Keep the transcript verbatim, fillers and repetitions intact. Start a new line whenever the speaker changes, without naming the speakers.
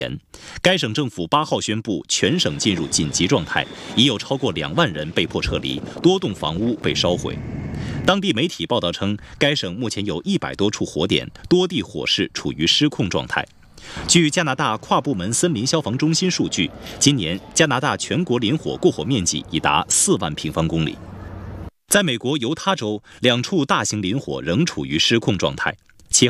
该省政府八号宣布全省进入紧急状态，已有超过两万人被迫撤离，多栋房屋被烧毁。当地媒体报道称，该省目前有一百多处火点，多地火势处于失控状态。据加拿大跨部门森林消防中心数据，今年加拿大全国林火过火面积已达四万平方公里。在美国犹他州，两处大型林火仍处于失控状态。